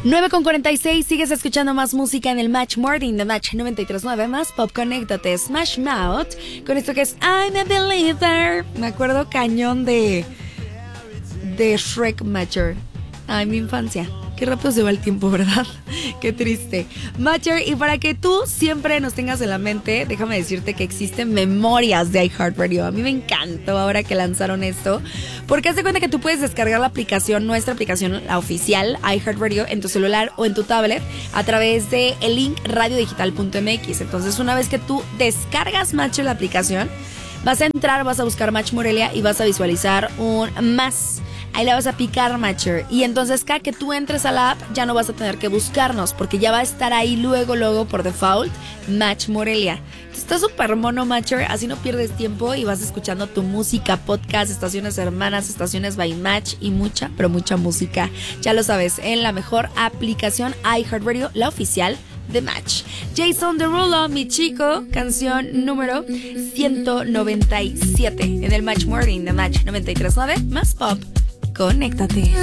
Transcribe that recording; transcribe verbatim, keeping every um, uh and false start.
nueve con cuarenta y seis, sigues escuchando más música en el Match Morning de Match noventa y tres punto nueve, más pop. Conéctate, Smash Mouth, con esto que es I'm a Believer. Me acuerdo cañón de de Shrek Matcher. Ay, mi infancia. Qué rápido se va el tiempo, ¿verdad? Qué triste. Matcher, y para que tú siempre nos tengas en la mente, déjame decirte que existen memorias de iHeartRadio. A mí me encantó ahora que lanzaron esto, porque haz de cuenta que tú puedes descargar la aplicación, nuestra aplicación, la oficial, iHeartRadio, en tu celular o en tu tablet a través de el link radio digital punto m x. Entonces, una vez que tú descargas Matcher, la aplicación, vas a entrar, vas a buscar Match Morelia y vas a visualizar un más. Ahí le vas a picar Matcher, y entonces cada que tú entres a la app ya no vas a tener que buscarnos, porque ya va a estar ahí luego, luego por default Match Morelia. Está súper mono Matcher, así no pierdes tiempo y vas escuchando tu música, podcast, estaciones hermanas, estaciones by Match y mucha, pero mucha música. Ya lo sabes, en la mejor aplicación iHeartRadio, la oficial de Match. Jason Derulo, Mi Chico, canción número ciento noventa y siete en el Match Morning de Match noventa y tres punto nueve, más pop. Conéctate.